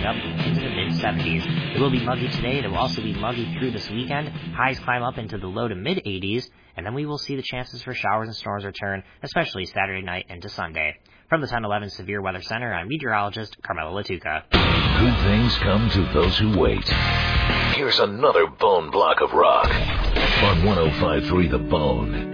warming up into the mid-70s. It will be muggy today. It will also be muggy through this weekend. Highs climb up into the low to mid-80s, and then we will see the chances for showers and storms return, especially Saturday night into Sunday. From the 1011 Severe Weather Center, I'm meteorologist Carmela Latuca. Good things come to those who wait. Here's another bone block of rock on 105.3 The Bone.